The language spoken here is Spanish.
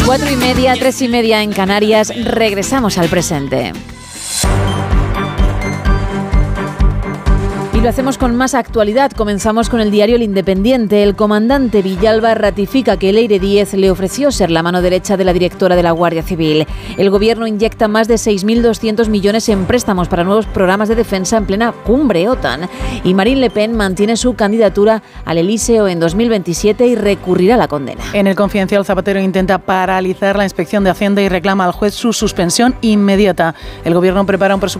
4:30, 3:30 en Canarias. Regresamos al presente. Y lo hacemos con más actualidad. Comenzamos con el diario El Independiente. El comandante Villalba ratifica que Leire Díez le ofreció ser la mano derecha de la directora de la Guardia Civil. El gobierno inyecta más de 6.200 millones en préstamos para nuevos programas de defensa en plena cumbre OTAN. Y Marine Le Pen mantiene su candidatura al Elíseo en 2027 y recurrirá la condena. En El Confidencial, Zapatero intenta paralizar la inspección de Hacienda y reclama al juez su suspensión inmediata. El gobierno prepara un presupuesto